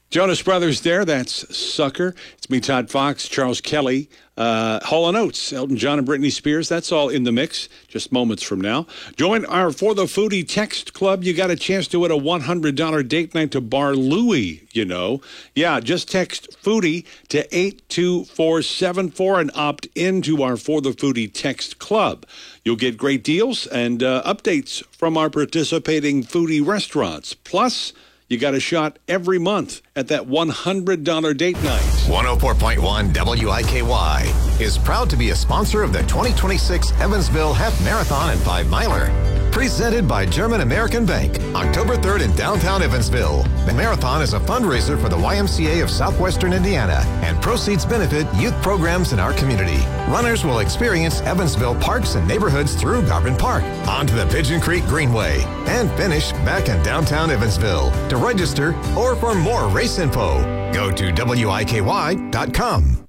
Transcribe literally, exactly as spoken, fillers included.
Jonas Brothers there. That's Sucker. It's me, Todd Fox, Charles Kelly, uh, Hall and Oates, Elton John and Britney Spears. That's all in the mix just moments from now. Join our For the Foodie text club. You got a chance to win a one hundred dollars date night to Bar Louie, you know. Yeah, just text Foodie to eight two four seven four and opt into our For the Foodie text club. You'll get great deals and uh, updates from our participating foodie restaurants. Plus, you got a shot every month at that one hundred dollars date night. one oh four point one W I K Y is proud to be a sponsor of the twenty twenty-six Evansville Half Marathon and Five Miler. Presented by German American Bank, October third in downtown Evansville. The marathon is a fundraiser for the Y M C A of Southwestern Indiana, and proceeds benefit youth programs in our community. Runners will experience Evansville parks and neighborhoods through Garvin Park, onto the Pigeon Creek Greenway, and finish back in downtown Evansville. To register or for more race info, go to W I K Y dot com.